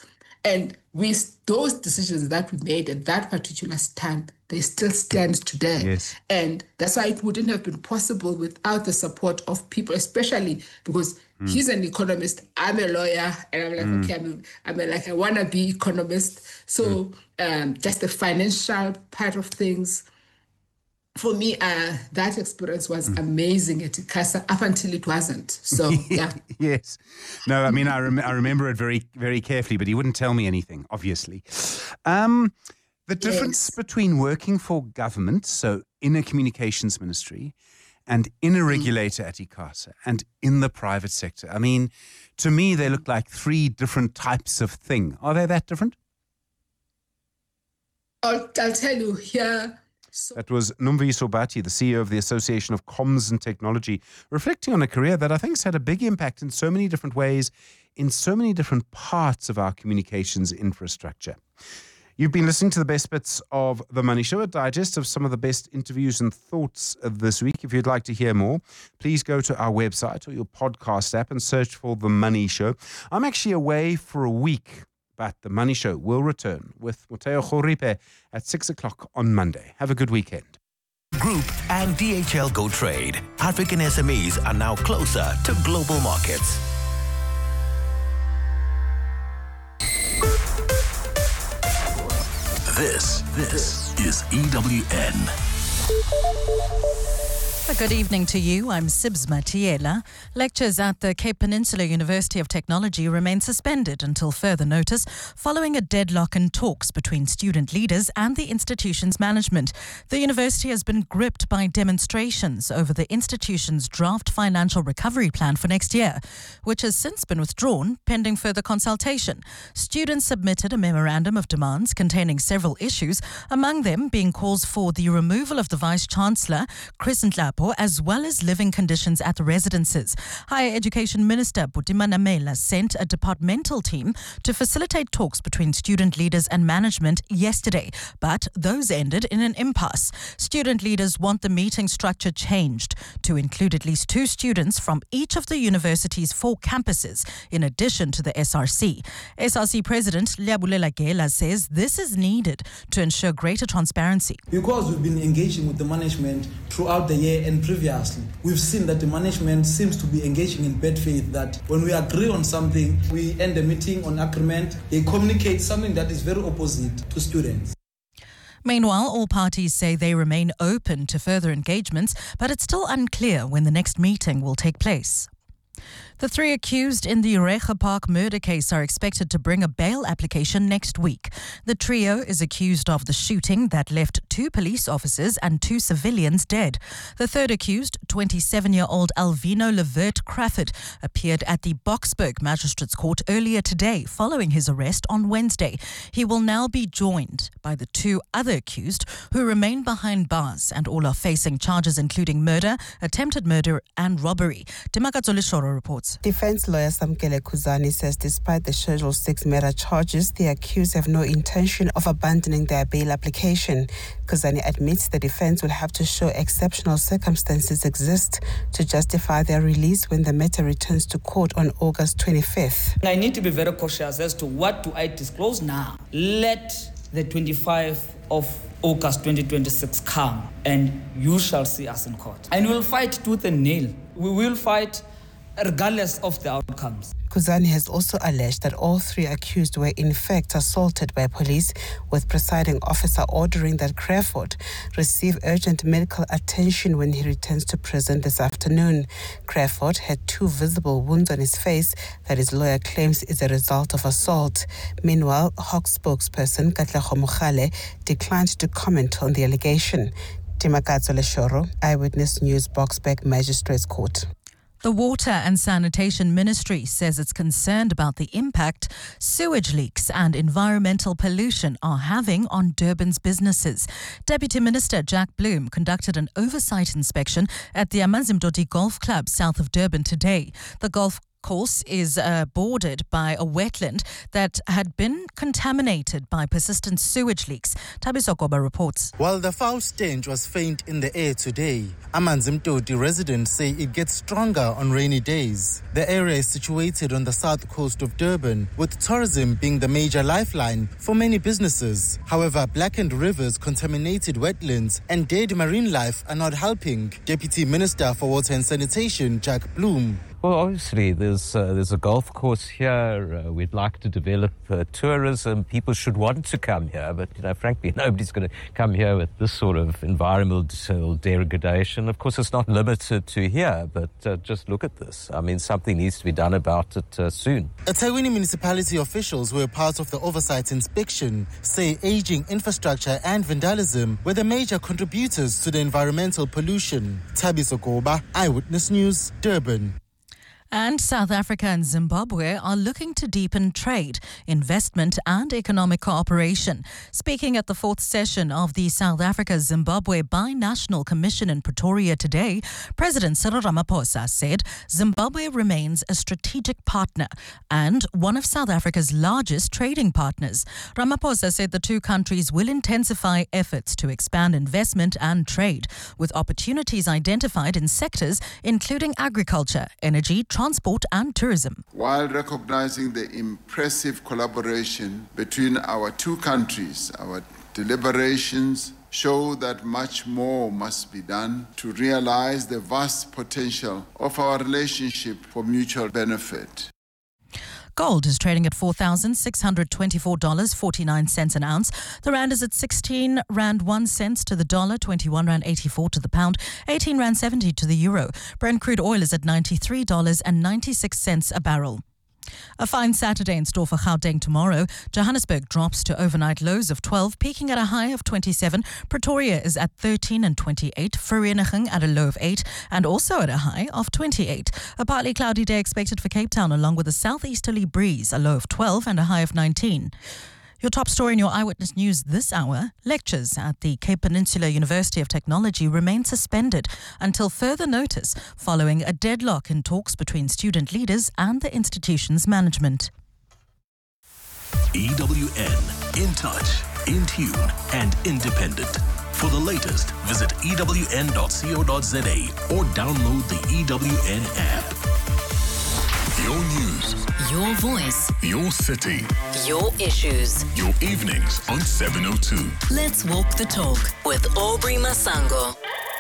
And with those decisions that we made at that particular time, they still stand today. Yes. And that's why it wouldn't have been possible without the support of people, especially because mm. he's an economist, I'm a lawyer, and I'm like, mm. okay, I'm, I'm a, like a wannabe economist. So mm. um, just the financial part of things, for me, uh, that experience was mm. amazing at ICASA up until it wasn't. So, yeah. Yes. No, I mean, I, rem- I remember it very, very carefully, but he wouldn't tell me anything, obviously. Um, the difference yes. between working for government, so in a communications ministry, and in a regulator mm. at ICASA, and in the private sector. I mean, to me, they look like three different types of thing. Are they that different? I'll, I'll tell you here. So that was Nomvyiso Bati, the C E O of the Association of Comms and Technology, reflecting on a career that I think has had a big impact in so many different ways, in so many different parts of our communications infrastructure. You've been listening to the best bits of The Money Show, a digest of some of the best interviews and thoughts of this week. If you'd like to hear more, please go to our website or your podcast app and search for The Money Show. I'm actually away for a week, but The Money Show will return with Moteo Khoripe at six o'clock on Monday. Have a good weekend. Group and D H L Go Trade. African S M Es are now closer to global markets. This, this is E W N. A good evening to you. I'm Sibs Matiela. Lectures at the Cape Peninsula University of Technology remain suspended until further notice following a deadlock in talks between student leaders and the institution's management. The university has been gripped by demonstrations over the institution's draft financial recovery plan for next year, which has since been withdrawn pending further consultation. Students submitted a memorandum of demands containing several issues, among them being calls for the removal of the Vice-Chancellor, Chris Ndlapo, as well as living conditions at the residences. Higher Education Minister Butima Namela sent a departmental team to facilitate talks between student leaders and management yesterday, but those ended in an impasse. Student leaders want the meeting structure changed to include at least two students from each of the university's four campuses, in addition to the S R C. S R C President Liabulela Gela says this is needed to ensure greater transparency. Because we've been engaging with the management throughout the year and previously, we've seen that the management seems to be engaging in bad faith, that when we agree on something, we end the meeting on agreement. They communicate something that is very opposite to students. Meanwhile, all parties say they remain open to further engagements, but it's still unclear when the next meeting will take place. The three accused in the Urecha Park murder case are expected to bring a bail application next week. The trio is accused of the shooting that left two police officers and two civilians dead. The third accused, twenty-seven-year-old Alvino Levert Crawford, appeared at the Boksburg Magistrates Court earlier today following his arrest on Wednesday. He will now be joined by the two other accused who remain behind bars and all are facing charges including murder, attempted murder and robbery. Timakatsole Shoro reports. Defense lawyer Samkele Kuzani says despite the Schedule six murder charges, the accused have no intention of abandoning their bail application. Kuzani admits the defense will have to show exceptional circumstances exist to justify their release when the matter returns to court on August twenty-fifth. I need to be very cautious as to what do I disclose now. Let the twenty-fifth of August twenty twenty-six come and you shall see us in court. And we'll fight tooth and nail. We will fight regardless of the outcomes. Kuzani has also alleged that all three accused were in fact assaulted by police, with presiding officer ordering that Crawford receive urgent medical attention when he returns to prison this afternoon. Crawford had two visible wounds on his face that his lawyer claims is a result of assault. Meanwhile, Hawk spokesperson Katlego Mogale declined to comment on the allegation. Timakatsole Shoro, Eyewitness News, Boksburg Magistrates Court. The Water and Sanitation Ministry says it's concerned about the impact sewage leaks and environmental pollution are having on Durban's businesses. Deputy Minister Jack Bloom conducted an oversight inspection at the Amazimdoti Golf Club south of Durban today. The golf course, is uh, bordered by a wetland that had been contaminated by persistent sewage leaks. Thabiso Goba reports. While the foul stench was faint in the air today, Amanzimtoti residents say it gets stronger on rainy days. The area is situated on the south coast of Durban, with tourism being the major lifeline for many businesses. However, blackened rivers, contaminated wetlands and dead marine life are not helping. Deputy Minister for Water and Sanitation, Jack Bloom. Well, obviously, there's uh, there's a golf course here. Uh, we'd like to develop uh, tourism. People should want to come here, but you know, frankly, nobody's going to come here with this sort of environmental degradation. Of course, it's not limited to here, but uh, just look at this. I mean, something needs to be done about it uh, soon. eThekwini municipality officials who were part of the oversight inspection say aging infrastructure and vandalism were the major contributors to the environmental pollution. Thabiso Goba, Eyewitness News, Durban. And South Africa and Zimbabwe are looking to deepen trade, investment and economic cooperation. Speaking at the fourth session of the South Africa-Zimbabwe Binational Commission in Pretoria today, President Cyril Ramaphosa said Zimbabwe remains a strategic partner and one of South Africa's largest trading partners. Ramaphosa said the two countries will intensify efforts to expand investment and trade, with opportunities identified in sectors including agriculture, energy, transport, transport and tourism. While recognizing the impressive collaboration between our two countries, our deliberations show that much more must be done to realize the vast potential of our relationship for mutual benefit. Gold is trading at four thousand six hundred twenty-four dollars and forty-nine cents an ounce. The rand is at sixteen rand one cent to the dollar, twenty-one rand eighty-four to the pound, eighteen rand seventy to the euro. Brent crude oil is at ninety-three dollars and ninety-six cents a barrel. A fine Saturday in store for Gauteng tomorrow. Johannesburg drops to overnight lows of twelve, peaking at a high of twenty-seven. Pretoria is at thirteen and twenty-eight. Vereeniging at a low of eight and also at a high of twenty-eight. A partly cloudy day expected for Cape Town along with a southeasterly breeze, a low of twelve and a high of nineteen. Your top story in your Eyewitness News this hour: lectures at the Cape Peninsula University of Technology remain suspended until further notice following a deadlock in talks between student leaders and the institution's management. E W N, in touch, in tune and independent. For the latest, visit E W N dot co dot za or download the E W N app. Your news. Your voice. Your city. Your issues. Your evenings on seven oh two. Let's walk the talk with Aubrey Masango.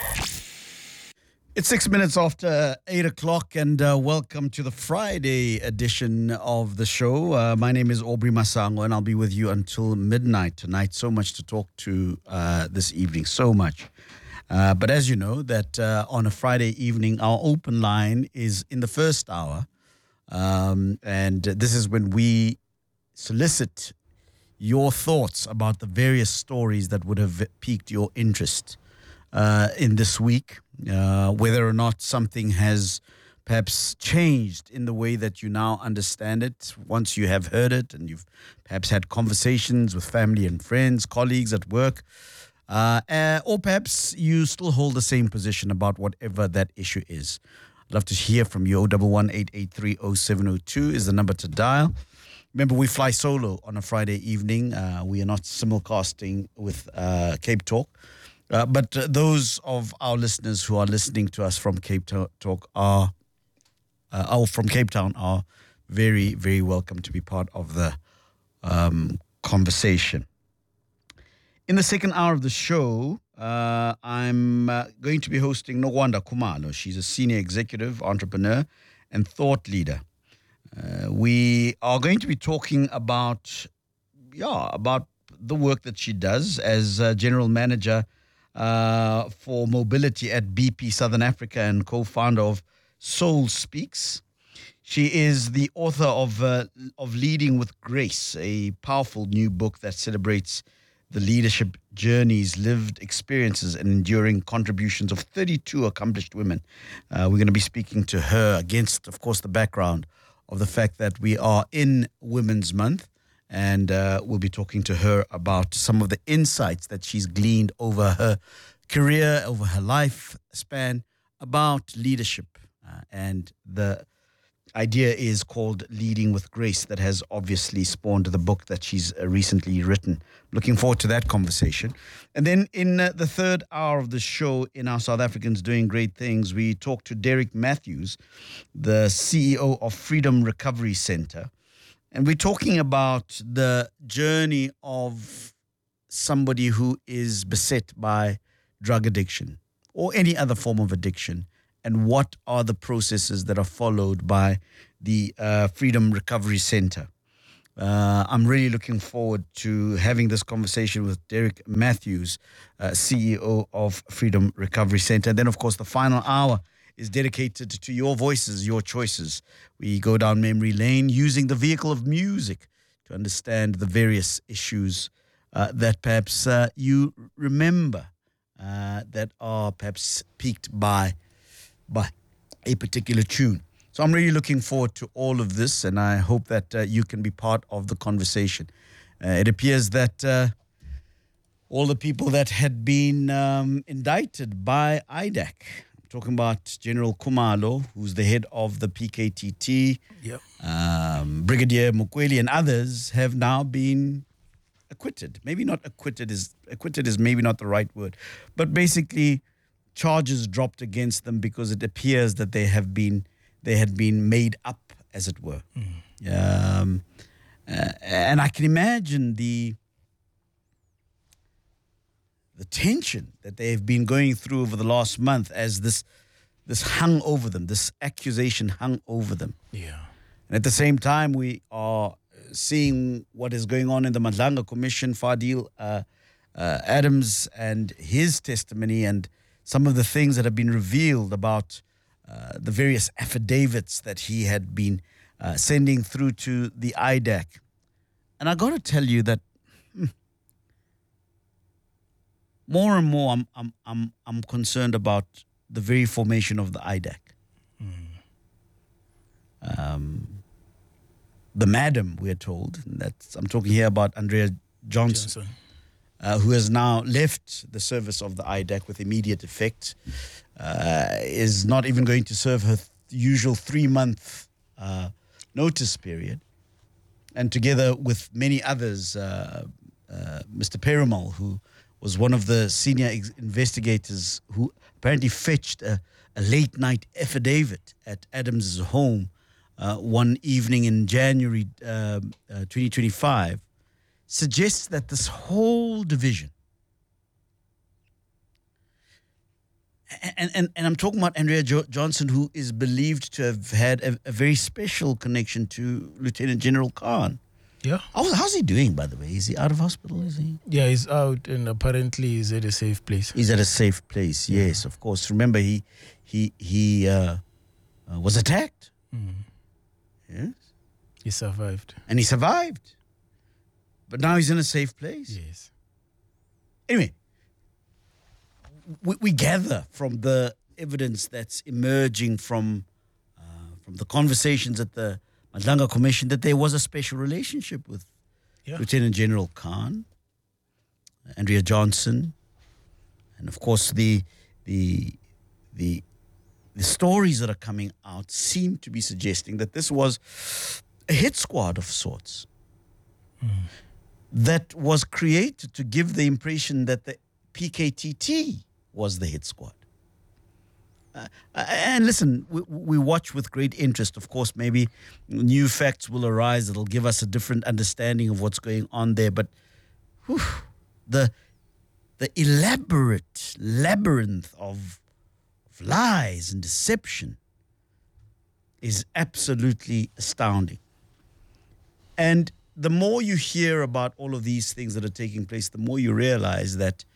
It's six minutes after eight o'clock and uh, welcome to the Friday edition of the show. Uh, my name is Aubrey Masango and I'll be with you until midnight tonight. So much to talk to uh, this evening, so much. Uh, but as you know, that uh, on a Friday evening, our open line is in the first hour. Um, and this is when we solicit your thoughts about the various stories that would have piqued your interest uh, in this week, uh, whether or not something has perhaps changed in the way that you now understand it once you have heard it and you've perhaps had conversations with family and friends, colleagues at work, uh, uh, or perhaps you still hold the same position about whatever that issue is. I'd love to hear from you. oh one one, eight eight three, oh seven oh two is the number to dial. Remember, we fly solo on a Friday evening. Uh, we are not simulcasting with uh, Cape Talk. Uh, but uh, those of our listeners who are listening to us from Cape Talk are, uh, or from Cape Town are very, very welcome to be part of the um, conversation. In the second hour of the show, Uh, I'm uh, going to be hosting Nowanda Khumalo. She's a senior executive, entrepreneur, and thought leader. Uh, we are going to be talking about, yeah, about the work that she does as uh, general manager uh, for mobility at B P Southern Africa and co-founder of Soul Speaks. She is the author of uh, of Leading with Grace, a powerful new book that celebrates the leadership journeys, lived experiences, and enduring contributions of thirty-two accomplished women. Uh, we're going to be speaking to her against, of course, the background of the fact that we are in Women's Month. And uh, we'll be talking to her about some of the insights that she's gleaned over her career, over her life span, about leadership uh, and the idea is called Leading with Grace, that has obviously spawned the book that she's uh, recently written. Looking forward to that conversation. And then in uh, the third hour of the show, in our South Africans Doing Great Things, we talk to Derek Matthews, the C E O of Freedom Recovery Center. And we're talking about the journey of somebody who is beset by drug addiction or any other form of addiction, and what are the processes that are followed by the uh, Freedom Recovery Center. Uh, I'm really looking forward to having this conversation with Derek Matthews, uh, C E O of Freedom Recovery Center. And then, of course, the final hour is dedicated to your voices, your choices. We go down memory lane using the vehicle of music to understand the various issues uh, that perhaps uh, you remember uh, that are perhaps piqued by, by a particular tune. So I'm really looking forward to all of this, and I hope that uh, you can be part of the conversation. Uh, it appears that uh, all the people that had been um, indicted by I D A C, talking about General Khumalo, who's the head of the P K T T, yep. um, Brigadier Mukweli and others have now been acquitted. Maybe not acquitted is acquitted is maybe not the right word, but basically charges dropped against them because it appears that they have been they had been made up, as it were. Mm. Um, uh, and I can imagine the the tension that they have been going through over the last month as this this hung over them, this accusation hung over them. Yeah. And at the same time, we are seeing what is going on in the Madlanga Commission, Fadil uh, uh, Adams and his testimony, and some of the things that have been revealed about uh, the various affidavits that he had been uh, sending through to the I D A C. And I got to tell you that hmm, more and more, I'm I'm I'm I'm concerned about the very formation of the I D A C. Mm. Um, the madam, we're told, that's, I'm talking here about Andrea Johnson, Johnson. Uh, who has now left the service of the I D A C with immediate effect, uh, is not even going to serve her th- usual three-month uh, notice period, and together with many others, uh, uh, Mister Perumal, who was one of the senior ex- investigators who apparently fetched a, a late-night affidavit at Adams' home uh, one evening in January uh, uh, twenty twenty-five, suggests that this whole division, and, and, and I'm talking about Andrea jo- Johnson, who is believed to have had a, a very special connection to Lieutenant General Khan. Yeah. How's, how's he doing, by the way? Is he out of hospital? Is he? Yeah, he's out, and apparently he's at a safe place. He's at a safe place. Yes, of course. Remember, he he he uh, uh, was attacked. Mm. Yes. He survived. And he survived. But now he's in a safe place. Yes. Anyway, we, we gather from the evidence that's emerging from uh, from the conversations at the Madlanga Commission that there was a special relationship with yeah. Lieutenant General Khan, Andrea Johnson, and of course the the the the stories that are coming out seem to be suggesting that this was a hit squad of sorts mm. that was created to give the impression that the P K T T was the hit squad. Uh, and listen, we, we watch with great interest. Of course, maybe new facts will arise that'll give us a different understanding of what's going on there. But whew, the the elaborate labyrinth of, of lies and deception is absolutely astounding. And the more you hear about all of these things that are taking place, the more you realize that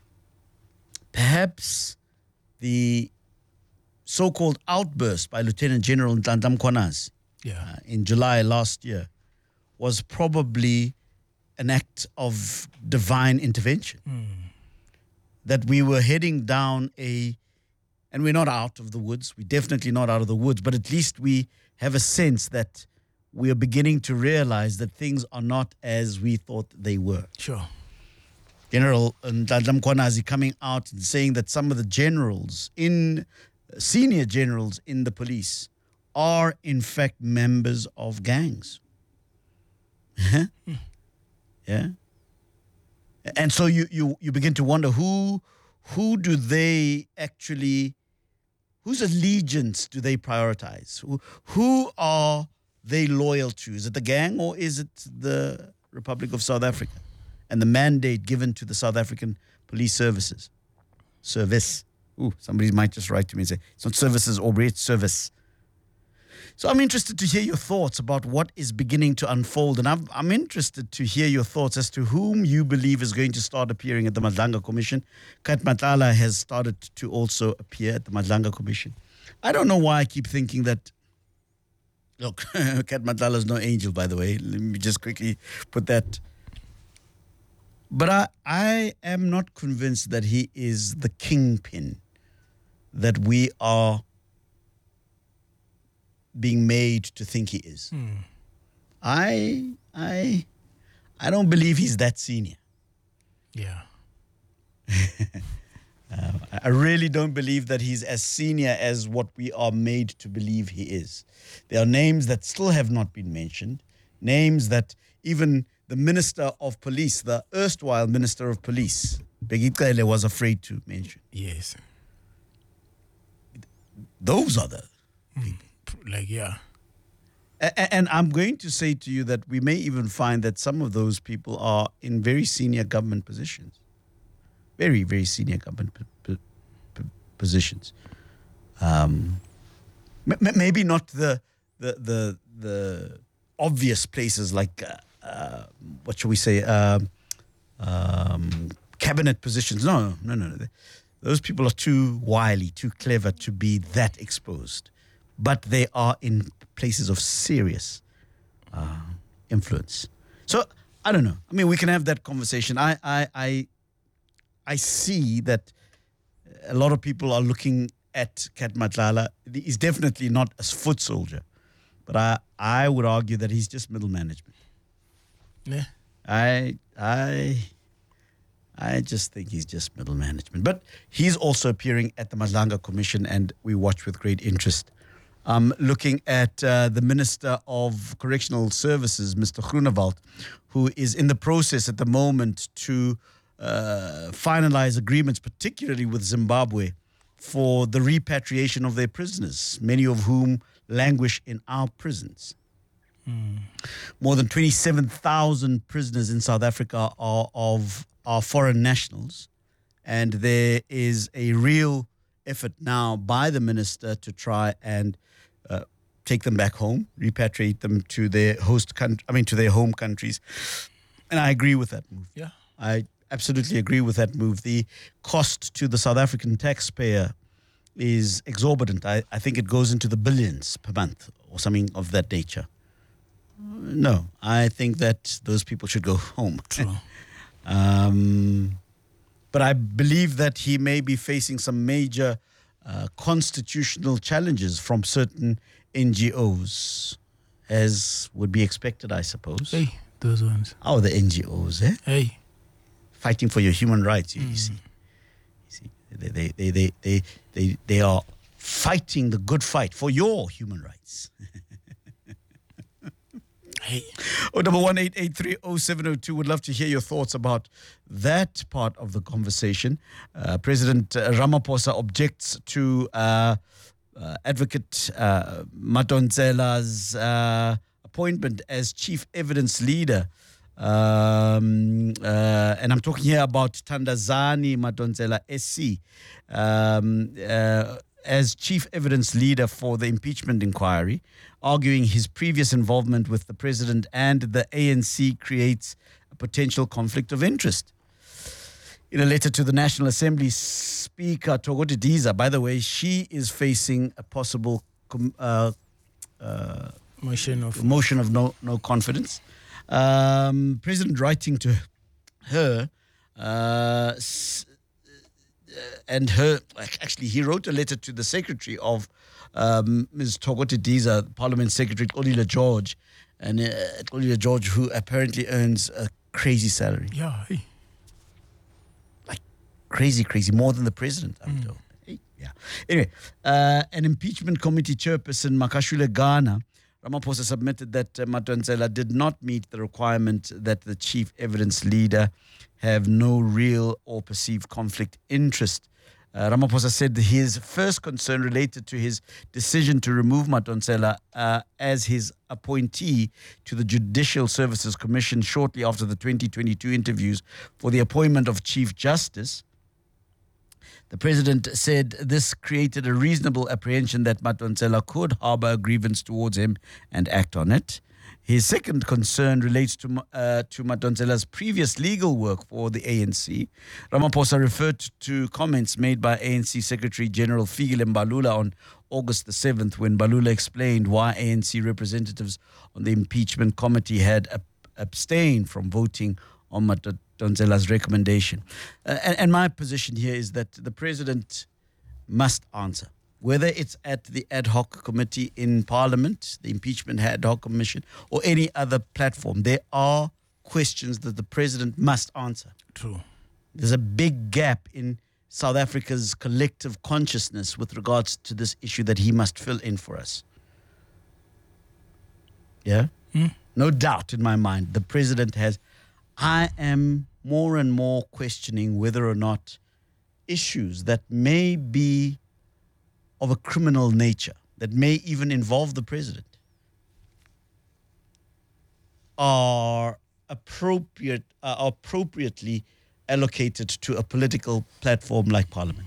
perhaps the so-called outburst by Lieutenant General Nhlanhla Mkhwanazi yeah. uh, in July last year was probably an act of divine intervention. Mm. That we were heading down a, and we're not out of the woods, we're definitely not out of the woods, but at least we have a sense that we are beginning to realize that things are not as we thought they were. Sure. General Nhlanhla Mkhwanazi coming out and saying that some of the generals in senior generals in the police are in fact members of gangs. Yeah. And so you, you, you begin to wonder who who do they actually, whose allegiance do they prioritize? Who, who are they loyal to? Is it the gang or is it the Republic of South Africa and the mandate given to the South African Police Services? Service. Ooh, somebody might just write to me and say, it's not services, Aubrey, it's service. So I'm interested to hear your thoughts about what is beginning to unfold. And I'm, I'm interested to hear your thoughts as to whom you believe is going to start appearing at the Madlanga Commission. Kat Matlala has started to also appear at the Madlanga Commission. I don't know why I keep thinking that, look, Kat Matlala is no angel, by the way. Let me just quickly put that. But I, I am not convinced that he is the kingpin that we are being made to think he is. Hmm. I I I don't believe he's that senior. Yeah. uh, I really don't believe that he's as senior as what we are made to believe he is. There are names that still have not been mentioned, names that even the Minister of Police, the erstwhile Minister of Police, Bheki Cele, was afraid to mention. Yes. Those are the people. Like, yeah. A- and I'm going to say to you that we may even find that some of those people are in very senior government positions. Very, very senior government p- p- p- positions. Um, m- maybe not the, the, the, the obvious places like, uh, uh, what shall we say, uh, um, cabinet positions. No, no, no, no. Those people are too wily, too clever to be that exposed. But they are in places of serious uh, influence. So, I don't know. I mean, we can have that conversation. I, I, I, I see that a lot of people are looking at Kat Matlala. He's definitely not a foot soldier. But I, I would argue that he's just middle management. Yeah. I, I... I just think he's just middle management. But he's also appearing at the Madlanga Commission, and we watch with great interest. Um, looking at uh, the Minister of Correctional Services, Mister Groenewald, who is in the process at the moment to uh, finalize agreements, particularly with Zimbabwe, for the repatriation of their prisoners, many of whom languish in our prisons. Mm. More than twenty-seven thousand prisoners in South Africa are of are foreign nationals, and there is a real effort now by the minister to try and uh, take them back home, repatriate them to their host country, I mean to their home countries. And I agree with that move. Yeah. I absolutely agree with that move. The cost to the South African taxpayer is exorbitant. I, I think it goes into the billions per month or something of that nature. No, I think that those people should go home. True. Um, but I believe that he may be facing some major uh, constitutional challenges from certain N G Os, as would be expected, I suppose. Hey, those ones. Oh, the N G Os, eh? Hey. Fighting for your human rights, you, mm. you see. You see, they, they, they, they, they, they, they are fighting the good fight for your human rights. Hey. Oh, double one eight eight three oh seven oh two. Would love to hear your thoughts about that part of the conversation. Uh, President uh, Ramaphosa objects to uh, uh, Advocate uh, Madonsela's uh, appointment as chief evidence leader. Um, uh, and I'm talking here about Thandazani Madonsela S C um, uh, as chief evidence leader for the impeachment inquiry, arguing his previous involvement with the president and the A N C creates a potential conflict of interest. In a letter to the National Assembly Speaker, Thokoti Diza, by the way, she is facing a possible uh, uh, motion of motion of no, no confidence. Um, President writing to her, uh, and her, actually, he wrote a letter to the secretary of um, Miz Thokoti Diza, Parliament Secretary Xolile George, and uh, Xolile George, who apparently earns a crazy salary. Yeah. Hey. Like crazy, crazy, more than the president, I'm mm. told. Hey, Yeah. Anyway, uh, an impeachment committee chairperson, Makashule Ghana, Ramaphosa submitted that uh, Madonsela did not meet the requirement that the chief evidence leader have no real or perceived conflict interest. Uh, Ramaphosa said that his first concern related to his decision to remove Madonsela uh, as his appointee to the Judicial Services Commission shortly after the twenty twenty-two interviews for the appointment of Chief Justice. The president said this created a reasonable apprehension that Madonsela could harbor a grievance towards him and act on it. His second concern relates to uh, to Madonsela's previous legal work for the A N C. Ramaphosa referred to comments made by A N C Secretary General Fikile Mbalula on August the seventh, when Mbalula explained why A N C representatives on the impeachment committee had ab- abstained from voting on Madonsela's recommendation. Uh, and, and my position here is that the president must answer. Whether it's at the ad hoc committee in Parliament, the impeachment ad hoc commission, or any other platform, there are questions that the president must answer. True. There's a big gap in South Africa's collective consciousness with regards to this issue that he must fill in for us. Yeah? Mm. No doubt in my mind, the president has. I am more and more questioning whether or not issues that may be of a criminal nature, that may even involve the president, are appropriate, uh, appropriately allocated to a political platform like Parliament.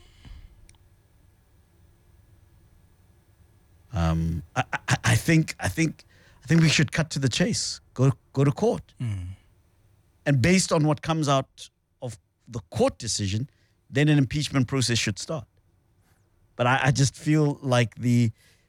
Um, I, I, I think, I think, I think we should cut to the chase. Go, go to court, mm. and based on what comes out of the court decision, then an impeachment process should start. But I, I just feel like the,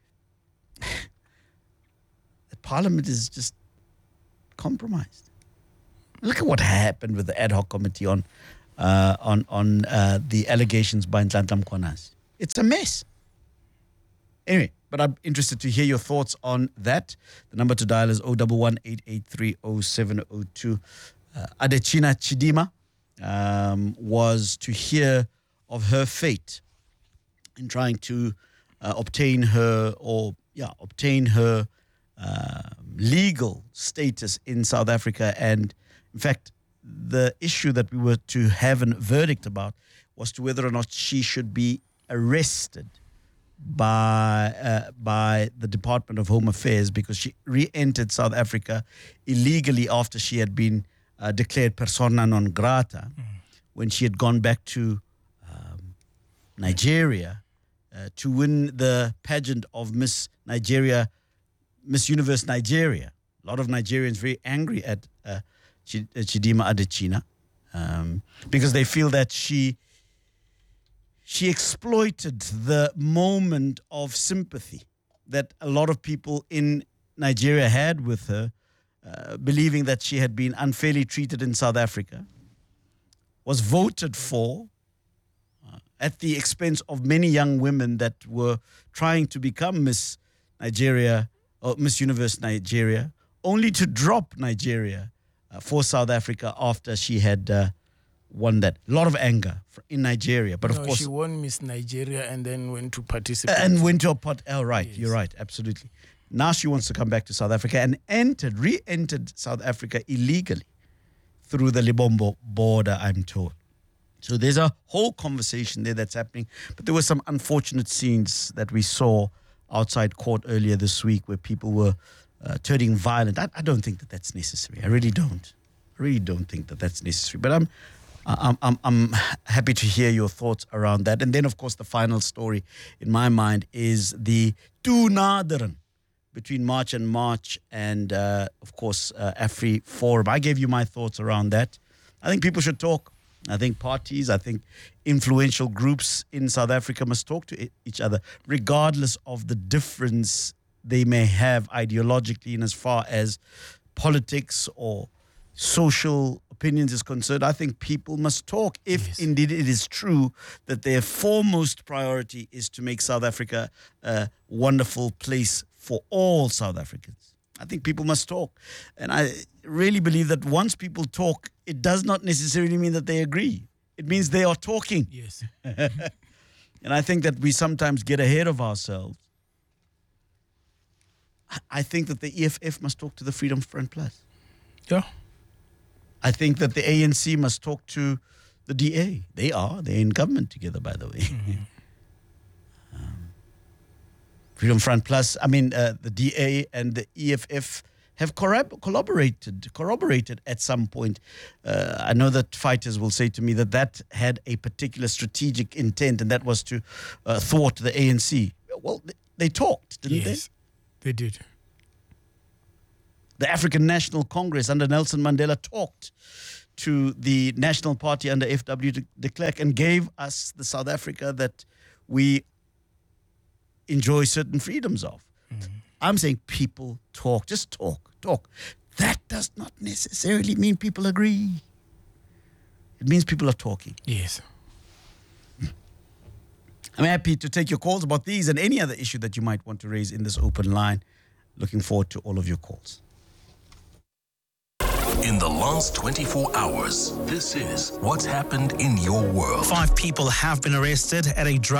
the Parliament is just compromised. Look at what happened with the ad hoc committee on uh, on on uh, the allegations by Nhlanhla Mkhwanazi. It's a mess. Anyway, but I'm interested to hear your thoughts on that. The number to dial is zero one one, eight eight three, zero seven zero two. Uh, Adetshina Chidima um, was to hear of her fate in trying to uh, obtain her or yeah obtain her uh, legal status in South Africa. And in fact, the issue that we were to have a verdict about was to whether or not she should be arrested by uh, by the Department of Home Affairs because she re-entered South Africa illegally after she had been uh, declared persona non grata mm. when she had gone back to um, Nigeria uh, to win the pageant of Miss Nigeria, Miss Universe Nigeria. A lot of Nigerians very angry at uh, Ch- Chidima Adetshina um, because they feel that she she exploited the moment of sympathy that a lot of people in Nigeria had with her, uh, believing that she had been unfairly treated in South Africa, was voted for uh, at the expense of many young women that were trying to become Miss Nigeria or Miss Universe Nigeria, only to drop Nigeria uh, for South Africa after she had uh, won that. A lot of anger in Nigeria, but no, of course she won Miss Nigeria and then went to participate. And went to a pot. Oh, right, yes. You're right, absolutely. Now she wants to come back to South Africa and entered, re-entered South Africa illegally through the Libombo border, I'm told. So there's a whole conversation there that's happening. But there were some unfortunate scenes that we saw outside court earlier this week where people were uh, turning violent. I, I don't think that that's necessary. I really don't. I really don't think that that's necessary. But I'm, I'm, I'm, I'm happy to hear your thoughts around that. And then, of course, the final story in my mind is the toenadering between March and March and, uh, of course, uh, AfriForum. I gave you my thoughts around that. I think people should talk. I think parties, I think influential groups in South Africa must talk to each other, regardless of the difference they may have ideologically in as far as politics or social opinions is concerned. I think people must talk if yes. indeed it is true that their foremost priority is to make South Africa a wonderful place for all South Africans. I think people must talk. And I really believe that once people talk, it does not necessarily mean that they agree. It means they are talking. Yes. And I think that we sometimes get ahead of ourselves. I think that the E F F must talk to the Freedom Front Plus. Yeah. I think that the A N C must talk to the D A. They are. They're in government together, by the way. Mm-hmm. um, Freedom Front Plus, I mean, uh, the D A and the E F F have corrab- collaborated, corroborated at some point. Uh, I know that fighters will say to me that that had a particular strategic intent, and that was to uh, thwart the A N C. Well, they, they talked, didn't yes, they? Yes, they did. The African National Congress under Nelson Mandela talked to the National Party under F W de Klerk and gave us the South Africa that we enjoy certain freedoms of. Mm-hmm. I'm saying people talk, just talk, talk. That does not necessarily mean people agree. It means people are talking. Yes. I'm happy to take your calls about these and any other issue that you might want to raise in this open line. Looking forward to all of your calls. In the last twenty-four hours, this is what's happened in your world. Five people have been arrested at a drug